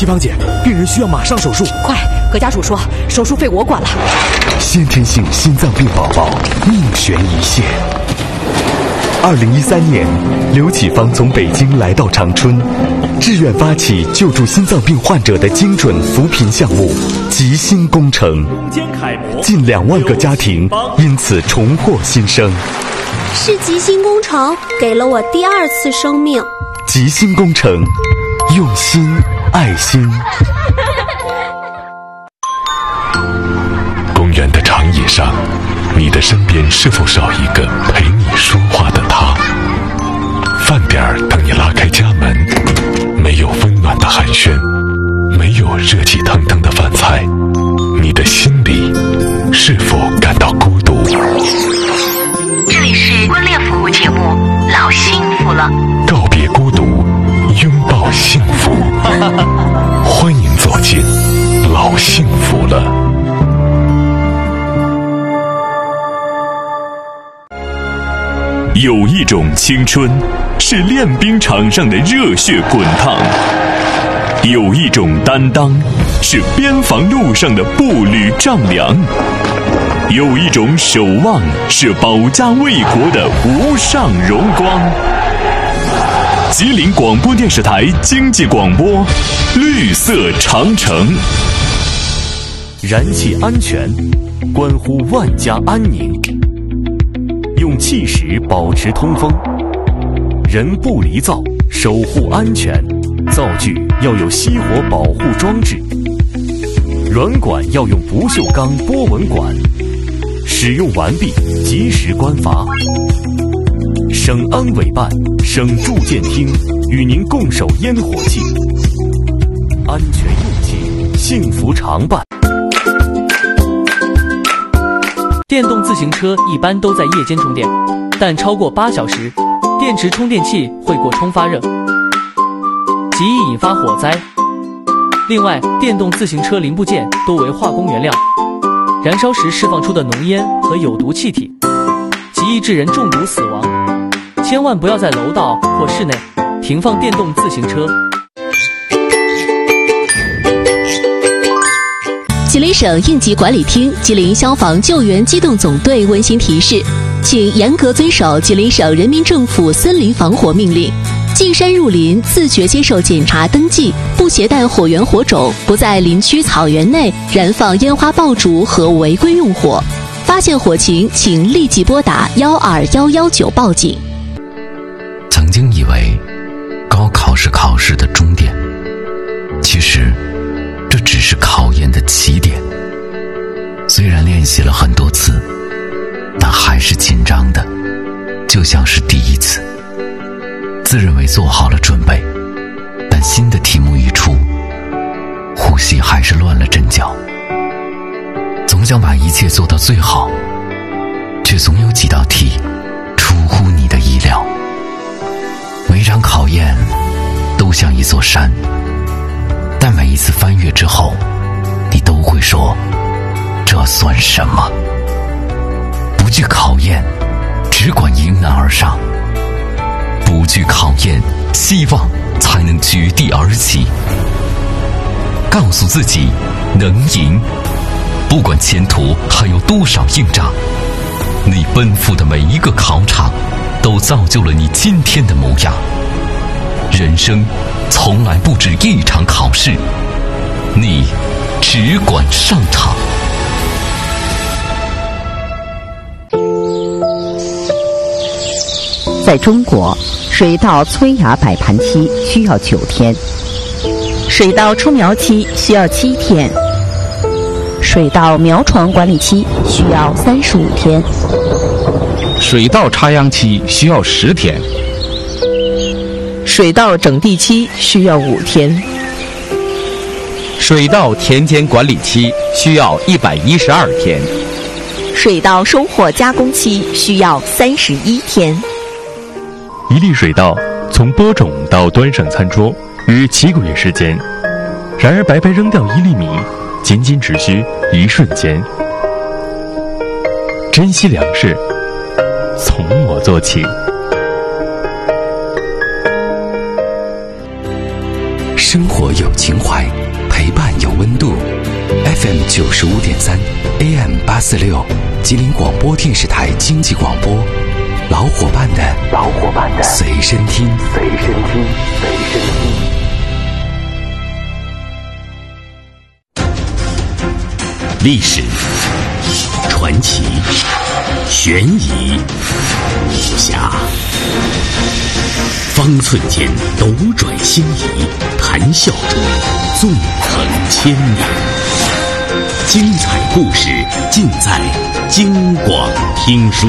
七芳姐，病人需要马上手术， 快！何家属说手术费我管了。 先天性心脏病宝宝命悬一线。2013年，刘启芳从北京来到长春，志愿发起救助心脏病患者的精准扶贫项目“吉心工程”，近2万个家庭因此重获新生。 是吉心工程给了我第2次生命。 吉心工程，用心爱心。 公园的长椅上，你的身边是否少一个陪你说话的他？饭点儿等你拉开家门，没有温暖的寒暄，没有热气腾腾的饭菜，你的心里是否感到孤独？ 这里是婚恋服务节目《老幸福了》， 告别孤独，拥抱幸福。欢迎走进《老幸福了》。 有一种青春，是练兵场上的热血滚烫；有一种担当，是边防路上的步履丈量；有一种守望，是保家卫国的无上荣光。吉林广播电视台经济广播，绿色长城。 燃气安全，关乎万家安宁。用气石保持通风，人不离灶，守护安全。灶具要有熄火保护装置，软管要用不锈钢波纹管。使用完毕及时关阀。省安委办、省住建厅与您共守烟火气，安全用气，幸福常伴。 电动自行车一般都在夜间充电，但超过8小时，电池充电器会过充发热，极易引发火灾。另外，电动自行车零部件多为化工原料，燃烧时释放出的浓烟和有毒气体，极易致人中毒死亡。千万不要在楼道或室内停放电动自行车。 吉林省应急管理厅、吉林消防救援机动总队温馨提示，请严格遵守吉林省人民政府森林防火命令，进山入林自觉接受检查登记，不携带火源火种，不在林区草原内燃放烟花爆竹和违规用火。发现火情，请立即拨打12119报警。 曾经以为高考是考试的终点，其实这只是考研的起点。虽然练习了很多次，但还是紧张的，就像是第一次。自认为做好了准备，但新的题目一出，呼吸还是乱了阵脚。总想把一切做到最好，却总有几道题出乎你的意料。每场考验都像一座山，但每一次翻越之后，你都会说，这算什么？不惧考验，只管迎难而上。不惧考验，希望才能绝地而起。告诉自己能赢，不管前途还有多少硬仗，你奔赴的每一个考场都造就了你今天的模样。人生从来不止一场考试，你只管上场。 在中国，水稻催芽摆盘期需要9天，水稻出苗期需要7天，水稻苗床管理期需要35天， 水稻插秧期需要10天， 水稻整地期需要5天， 水稻田间管理期需要112天， 水稻收获加工期需要31天。 一粒水稻从播种到端上餐桌约7个月时间，然而白白扔掉1粒米，仅仅只需1瞬间。珍惜粮食，从我做起。 生活有情怀，陪伴有温度。FM 95.3 AM 846，吉林广播电视台经济广播，老伙伴的随身听。 历史、传奇、悬疑、武侠，方寸间斗转星移，谈笑中纵横千年。精彩故事尽在京广听书。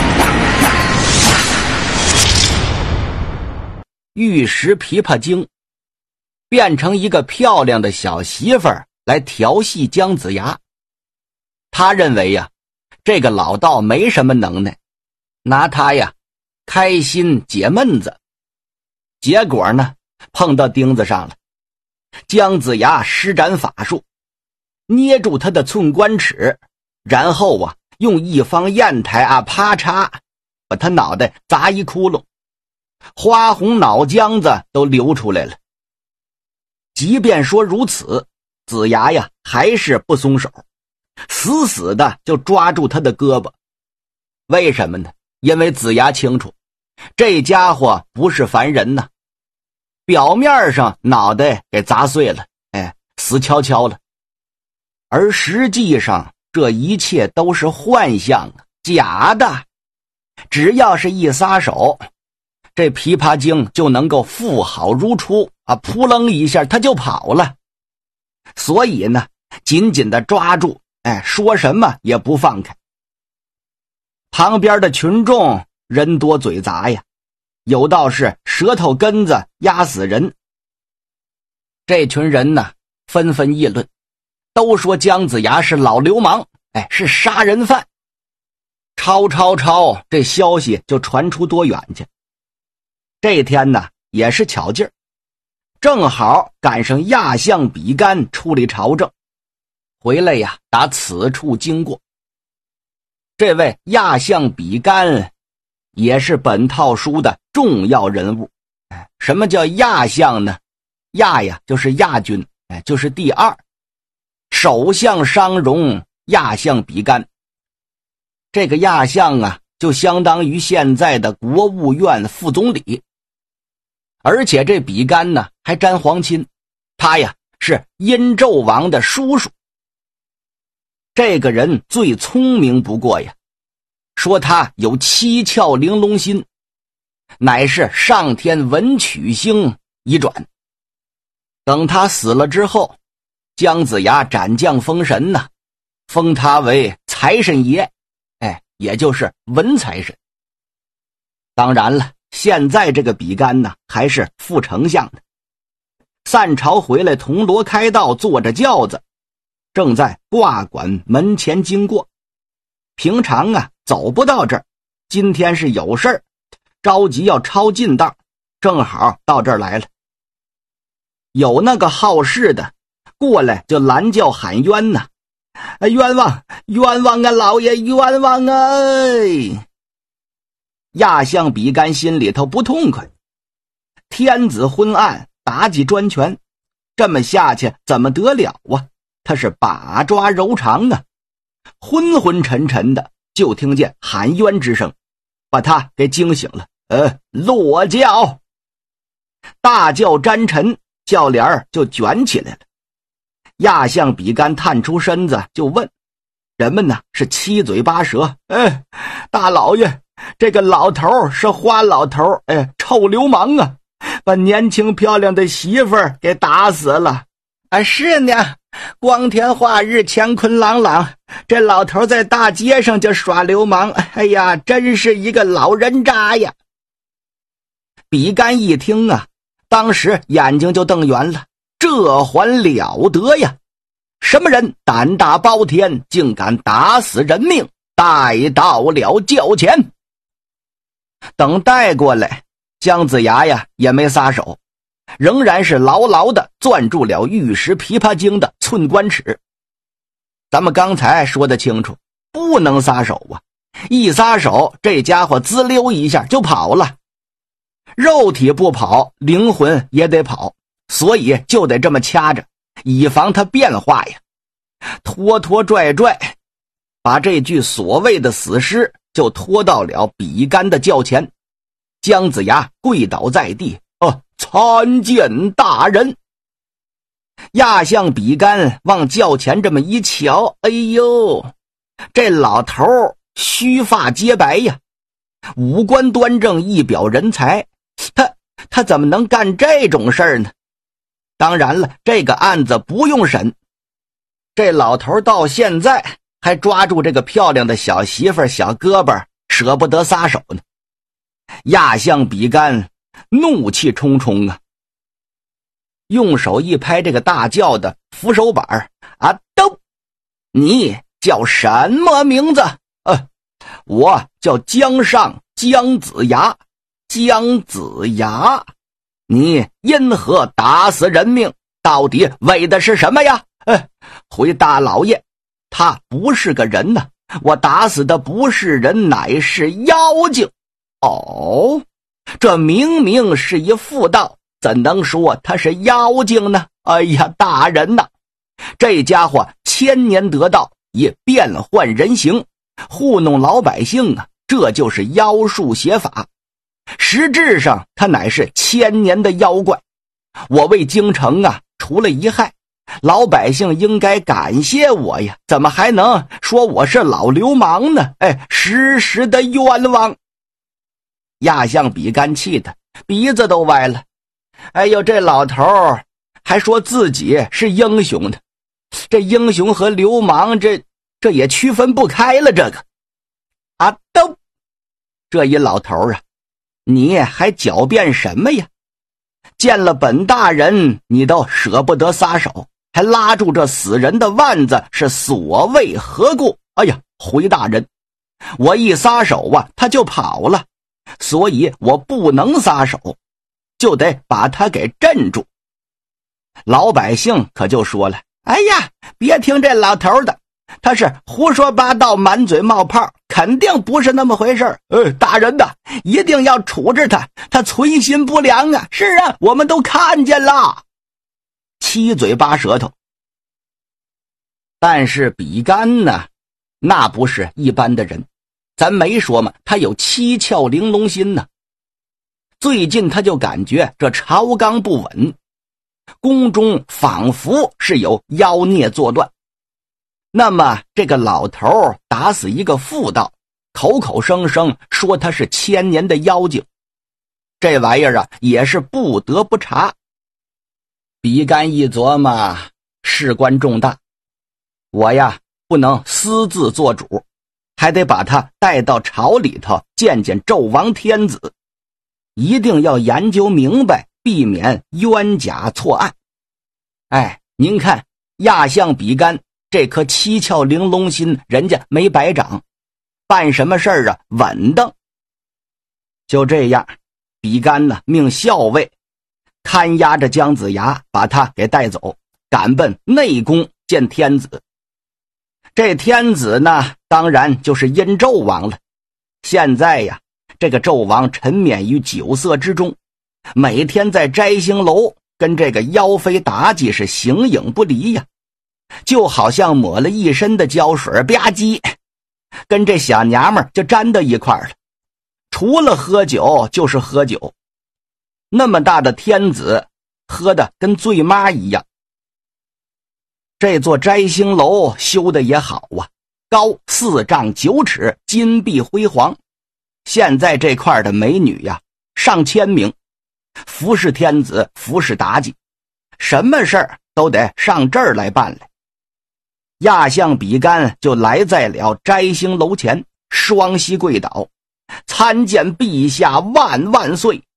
玉石琵琶精变成一个漂亮的小媳妇儿来调戏姜子牙。他认为呀，这个老道没什么能耐，拿他呀开心解闷子。结果呢，碰到钉子上了。姜子牙施展法术，捏住他的寸关尺，然后啊用一方砚台啊啪嚓把他脑袋砸一窟窿，花红脑浆子都流出来了。即便说如此，子牙呀还是不松手，死死的就抓住他的胳膊。为什么呢？因为子牙清楚，这家伙不是凡人呐。表面上脑袋给砸碎了，死翘翘了，而实际上这一切都是幻象啊，假的。只要是一撒手，这琵琶精就能够复好如初啊，扑棱一下他就跑了。所以呢，紧紧的抓住，说什么也不放开。旁边的群众人多嘴杂呀，有道是舌头根子压死人。这群人呢纷纷议论，都说姜子牙是老流氓，是杀人犯。抄，这消息就传出多远去。这天呢也是巧劲儿，正好赶上亚相比干出离朝政，回来呀打此处经过。这位亚相比干也是本套书的重要人物。什么叫亚相呢？亚呀就是亚军，就是第二。首相商容，亚相比干。这个亚相啊就相当于现在的国务院副总理。而且这比干呢还沾皇亲，他呀是殷纣王的叔叔。这个人最聪明不过呀，说他有七窍玲珑心，乃是上天文曲星遗转。等他死了之后，姜子牙斩将封神呢，封他为财神爷，也就是文财神。当然了，现在这个比干呢还是副丞相的。散朝回来，铜锣开道，坐着轿子，正在挂馆门前经过。平常啊走不到这儿，今天是有事儿，着急要抄近道，正好到这儿来了。有那个好事的过来就拦轿喊冤呐，冤枉冤枉啊，老爷冤枉啊！亚相比干心里头不痛快，天子昏暗，妲己专权，这么下去怎么得了啊？他是把抓揉肠啊，昏昏沉沉的，就听见喊冤之声，把他给惊醒了。落轿，大轿沾尘，轿帘就卷起来了。亚相比干探出身子就问，人们呢是七嘴八舌，大老爷，这个老头是花老头，臭流氓啊，把年轻漂亮的媳妇儿给打死了。是呢，光天化日，乾坤朗朗，这老头在大街上就耍流氓，真是一个老人渣呀。比干一听啊，当时眼睛就瞪圆了，这还了得呀！什么人胆大包天，竟敢打死人命，带到了轿前。等带过来，姜子牙呀也没撒手，仍然是牢牢地攥住了玉石琵琶精的寸关尺。咱们刚才说得清楚，不能撒手啊！一撒手，这家伙滋溜一下就跑了。肉体不跑，灵魂也得跑， 所以就得这么掐着，以防它变化呀。拖拖拽拽，把这具所谓的死尸就拖到了比干的轿前。姜子牙跪倒在地，参见大人。亚相比干往轿前这么一瞧，哎呦，这老头须发皆白呀，五官端正，一表人才。他怎么能干这种事儿呢？当然了，这个案子不用审，这老头到现在还抓住这个漂亮的小媳妇小胳膊，舍不得撒手呢。亚相比干怒气冲冲啊，用手一拍这个大轿的扶手板，都，你叫什么名字？我叫姜尚，姜子牙。姜子牙，你因何打死人命？到底为的是什么呀？回大老爷，他不是个人呢，我打死的不是人，乃是妖精。这明明是一妇道，怎能说他是妖精呢？哎呀，大人呐，这家伙千年得道，以变换人形，糊弄老百姓啊，这就是妖术邪法。实质上他乃是千年的妖怪，我为京城啊除了一害，老百姓应该感谢我呀，怎么还能说我是老流氓呢？时时的冤枉。亚相比干气的鼻子都歪了，哎呦，这老头还说自己是英雄的，这英雄和流氓这也区分不开了。这个都，这一老头啊，你还狡辩什么呀？见了本大人你都舍不得撒手，还拉住这死人的腕子，是所谓何故？哎呀，回大人，我一撒手啊他就跑了，所以我不能撒手，就得把他给镇住。老百姓可就说了，哎呀，别听这老头的，他是胡说八道，满嘴冒泡，肯定不是那么回事。大人呐，一定要处置他，他存心不良啊。是啊，我们都看见了，七嘴八舌头。但是比干呢，那不是一般的人，咱没说嘛，他有七窍玲珑心呢。最近他就感觉这朝纲不稳，宫中仿佛是有妖孽作乱。那么这个老头打死一个妇道，口口声声说他是千年的妖精，这玩意儿啊也是不得不查。比干一琢磨，事关重大，我呀不能私自做主，还得把他带到朝里头见见纣王天子，一定要研究明白，避免冤假错案。您看亚相比干这颗七窍玲珑心，人家没白长，办什么事儿啊稳当。就这样，比干呢命校尉看押着姜子牙，把他给带走，赶奔内宫见天子。这天子呢当然就是殷纣王了。现在呀，这个纣王沉湎于酒色之中，每天在摘星楼跟这个妖妃妲己是形影不离呀，就好像抹了一身的胶水，吧唧，跟这小娘们就粘到一块儿了。除了喝酒就是喝酒，那么大的天子，喝的跟醉妈一样。这座摘星楼修的也好啊，高4丈9尺，金碧辉煌。现在这块的美女呀上千名，服侍天子，服侍妲己，什么事儿都得上这儿来办来。亚相比干就来在了摘星楼前，双膝跪倒，参见陛下万万岁，